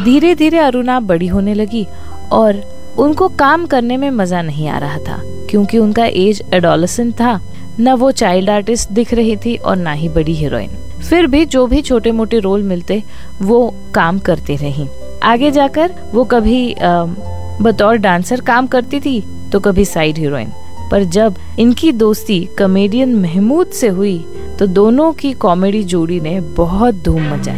धीरे धीरे अरुणा बड़ी होने लगी और उनको काम करने में मजा नहीं आ रहा था, क्योंकि उनका एज एडोलेसेंट था। न वो चाइल्ड आर्टिस्ट दिख रही थी और ना ही बड़ी हीरोइन। फिर भी जो भी छोटे मोटे रोल मिलते वो काम करती रही। आगे जाकर वो कभी बतौर डांसर काम करती थी तो कभी साइड हीरोइन। पर जब इनकी दोस्ती कॉमेडियन महमूद से हुई तो दोनों की कॉमेडी जोड़ी ने बहुत धूम मचाई।